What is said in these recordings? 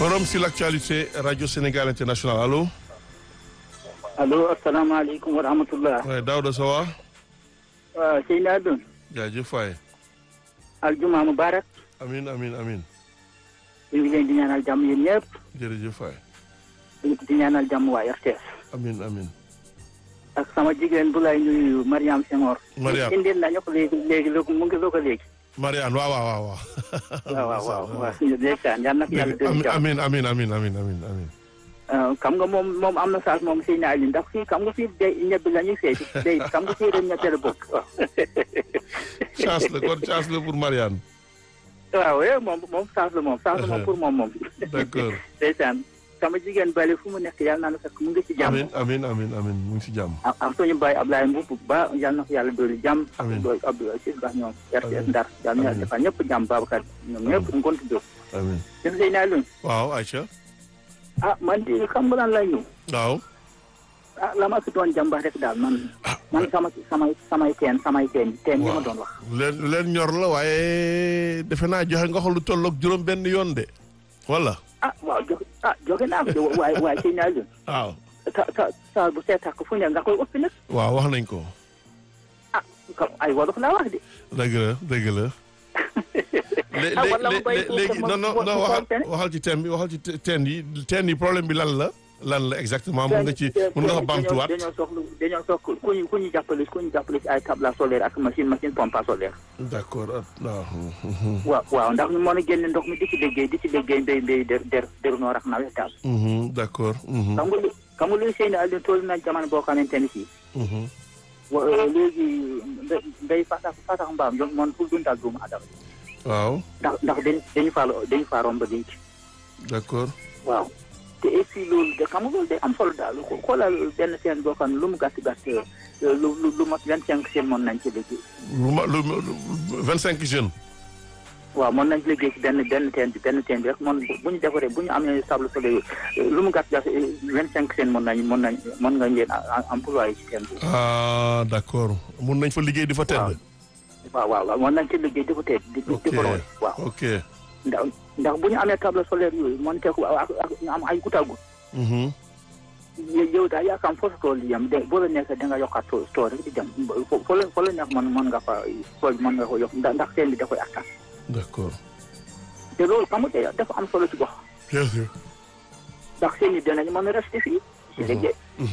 Forum sur l'actualité Radio Sénégal International allo. allo asalaamaaleykum wa rahmatullah. waaye Daouda Sowa. waaw Seydina Doon. jaajëf waay. aljuma mubarak. amiin amiin amiin. ñu ngi leen di ñaanal jàmm yéen ñëpp. jërëjëf waay. di ñaanal jàmm waa RTS. amiin amiin. ak sama jigéen bu lay nuyu Mariam Senghor. Mariam indil nañu ko léegi mu ngi ko léegi. Mariane waaw. waaw suñu ndeysaan yal na ko yàlla déglu jàmm. amiin. xam nga moom am na saas moom Seydina Aliou ndax fii xam nga fii day ñebe la ñuy fee day xam nga fii dañ ñebe la bokk waaw. chance la pour Mariane. waaw moom saas la moom pour moom. d'accord. ndeysaan sama jigéen bale fu mu nekk yàlla na fekk mu ngi ci jàmm. amiin mu ngi ci jàmm. ak suñu baay Ablaye Mbuub ba yàlla na ko yàlla dooli jàmm. amiin ak Abdou Aziz Ba ñoom. RTS Ndar yàlla na yàlla defal ñëpp jàmm Babacar ñoom ñëpp ñu ngi ko amiin. jërëjëf Seydina Aliou. waaw Aïcha. man di xam nga lan lay ñëw. waaw. la ma fi doon jàmbax rek daal man samay teen yi ma doon wax. leen ñor la waaye defe naa joxe nga xool lu tolloog juróom benn yoon de wala. waaw joxe naa ko de waaye Seydina Aliou. waaw. sa bu see tàkk fu ne nga koy ëpp nag. waaw wax nañ ko. ay wolof laa wax de. dëgg la. léegi non waxal ci thème bi waxal ci teen yi problème bi lan la exactement mun nga ko bamtuwaat. dañoo soxla ku ñu jàppale ci ay table solaire ak machine pompe solaire. d'accord waaw ndax ñu mën a génne ndox mi di ci liggéey mbéy deru noor ak nawet daal. d'accord. xam nga luy Seydina Aliou toll na jamono boo xamante ni fii. léegi day fasax mbaam yoon moom pour dundal doomu adama. waaw. ndax dañu faa romb léegi. d'accord. waaw te et puis loolu de xam nga loolu day am solo daal xoolal benn seen boo xam ne lu mu gàtt lu mot 25 jeunes mën nañ ci liggéey. lu 25 jeunes. waaw mën nañ ci liggéey ci benn teen bi rek bu ñu defaree bu ñu amee sable solaire lu mu gàtt 25 jeunes mën nga leen employé ci teen bi. d'accord mun nañ fa liggéey di fa tedd. waaw mën nañ ci liggéey di fa tedd. di fa roy waaw. ok. ndax bu ñu amee table solaire yooyu mën teeku ak ñu am ay goutte à goutte. yow daal yaa xam foo sa tool di yem boo la nekkee da nga yokkaat tool rek di dem foo la nekk mën nga fa tool mën nga ko yokk ndax seen bi da koy attan. d'accord. te loolu xam nga dafa am solo ci gox. bien sûr. ndax seen i danañ mën a rester fii. ci liggéey.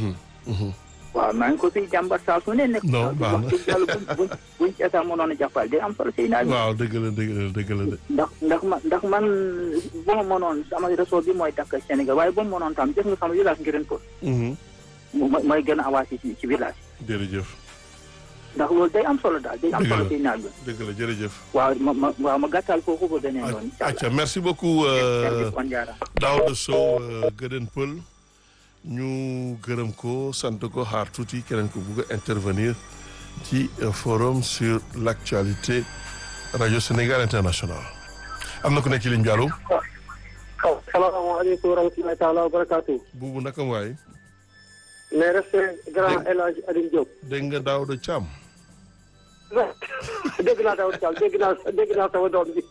waaw maa ngi ko fiy jàmbat saa su ne nekk. non baax na yàlla buñ ci état mënoon a jàppal day am solo si naaj. waaw dëgg la de. ndax man bu ma mënoon sama réseau bi mooy dakk Sénégal waaye bu ma mënoon tam gis nga sama village Ngirène Pod. mooy gën a avancé ci village. jërëjëf. ndax loolu day am solo daal day am solo si naaj bi. dëgg la jërëjëf. waaw ma gàttal foofu ba beneen yoon. acca merci beaucoup Daouda Sow Ngirène Pod ñu gërëm ko sant ko xaar tuuti keneen ko bugg a intervenir ci forum sur l'actualité Radio Sénégal International am na ku nekk ci ligne bi allo. salaamaaleykum wa rahmatulahi taala wa barakaatu. buubu naka waay. mais resté grand El Hadj Alioune Diop. dégg nga Daouda Thiam. dégg naa Daouda Thiam dégg naa sama doom bi.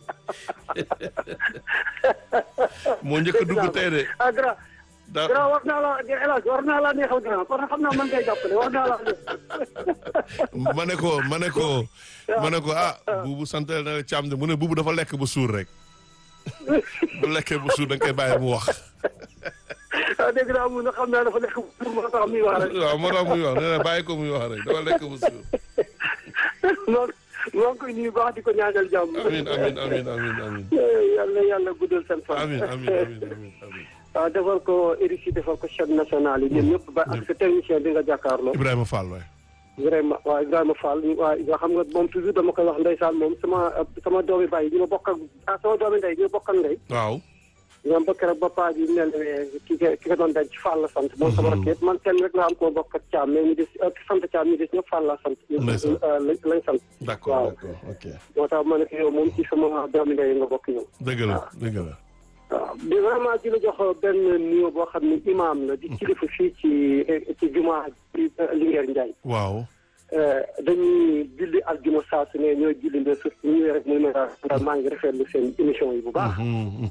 moo njëkk a dugg tey de. grand war naa la El Hadj war naa la neexal grand kon xam naa man ngay jàppale war naa la ma ne ko buubu santal na Thiam de mu ne buubu dafa lekk ba suur rek bu lekkee ba suur da nga koy bàyyi mu wax. dégg naa mu ne xam naa dafa lekk ba suur moo tax muy wax rek. waaw moo tax muy wax nee na bàyyi ko muy wax rek dafa lekk ba suur. loolu moo ngi koy nuyu baax di ko ñaanal jàmm. amiin. yàlla guddal seen fan. amiin. waaw defal ko RICI defal ko chaîne nationale yi ñun ñëpp ba ak sa technicien bi nga jàkkaarloo. Ibrahima Fall waay. vraiment waaw Ibrahima Fall waaw nga xam nga moom toujours dama koy wax ndeysaan moom sama doomi baay ñu ma bokk ak sama doomi ndey ñu ma bokk ak ndey. waaw. ñoom ba keroog ba paa bi nelawee ki nga doon denc Fall la sant. moom sama rakk yëpp man kenn rek laa am koo bokk ak Thiam mais ñu des ki sant Thiam ñu des ñëpp Fall la sant. lañ sant. d'accord ok. moo tax ma ne ko yow moom ci sama doomi ndey nga bokk ñëw. dëgg la. waaw di vraiment di la jox benn nuyoo boo xam ne imaam la di kilifa fii ci jumaa ci Linguère Ndiaye. waaw. dañuy julli aljuma saa su ne ñooy julli nde su ñëwee rek muy maa ngi rafetlu seen émission yi bu baax.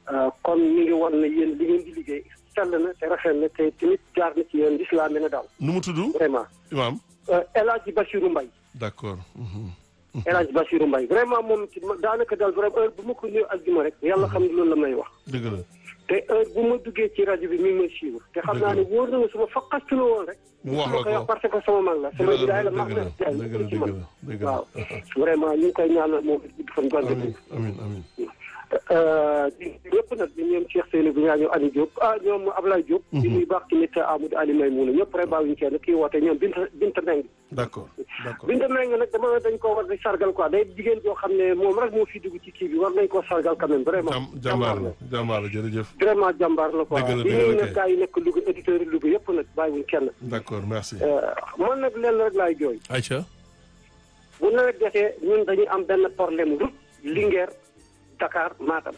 kon ñu ngi wan ne yéen li ngeen di liggéey sell na te rafet na te tamit jaar na ci yéen lislaam na daal. nu mu tudd. vraiment. Imaam. El Hadj Bassirou Mbaye. d'accord. El Hadj Bassirou Mbaye vraiment moom daanaka daal vraiment heure bu ma ko nuyu aljuma rek yàlla xam ne loolu la may wax. dëgg la. te heure bu ma duggee ci rajo bi mi ngi may suivre. te xam naa ne wóor na ma su ma faqastu la woon rek. mu wax la ko parce que sama mag la. sama jaay la mag la dëgg la waaw vraiment ñu ngi koy ñaanal moom it fan amiin amiin amiin. ñëpp nag ñoom Cheikh Seydou bi ñoom Aliou Diop ñoom Ablaye Diop. di nuyu baax ci nit Amadou Ali Maymouna ñëpp rek bàyyiwuñu kenn kii woote ñoom Binta Meng. d'accord. Binta Meng nag dañ ko war di sargal quoi day jigéen joo xam ne moom rek moo fi dugg ci kii bi war nañ koo sargal quand même vraiment. jàmbaar la jërëjëf. vraiment jàmbaar la quoi. dëgg la di nuyu nag gars yi nekk Louga éditeurs yi Louga yëpp nag bàyyiwuñu kenn. d'accord merci. man nag lenn rek laay jooy. Aïcha. bu nawet jotee ñun dañuy am benn problème route Linguère Dakar Matam.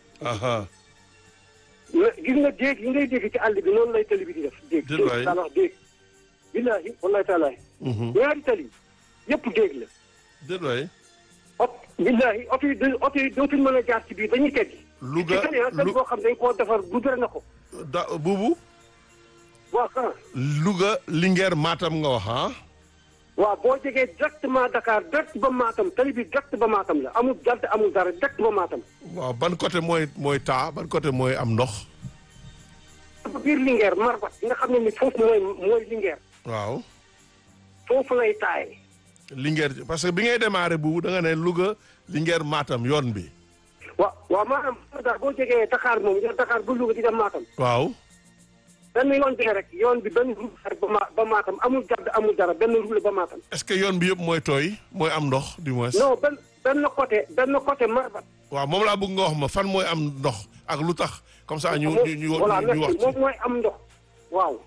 gis nga déeg yi ngay dégg ci àll bi noonu lay tali bi di def. déeg alors déeg. billaahi wallaahi taalaahi. ñaari tali yëpp déeg la. déet waay. billaahi oto yi dootuñ mën a jaar ci biir dañuy teggi. Louga tali boo xam dañ koo defar guddare na ko. buubu. waaw ah. Louga Linguère Matam nga wax ah. waaw boo jegee directement Dakar direct ba Matam tali bi direct ba Matam la amul jant amul dara direct ba Matam. waaw ban côté mooy taa ban côté mooy am ndox. biir Linguère Marbat nga xam ne ni foofu mooy Linguère. waaw. foofu lay taay. Linguère parce que bi ngay démarrer bu da nga ne Louga Linguère Matam yoon bi. waaw maanaam daal boo jegee Dakar moom nga Dakar ba Louga di dem Matam. waaw. benn yoon bi rek yoon bi benn roue ba Matam amul jadd amul dara benn roue ba Matam. est-ce que yoon bi yëpp mooy tooy mooy am ndox du moins. non benn côté Marbat. waaw moom laa bëgg nga wax ma fan mooy am ndox ak lu tax comme ça ñu wax ci moom mooy am ndox waaw.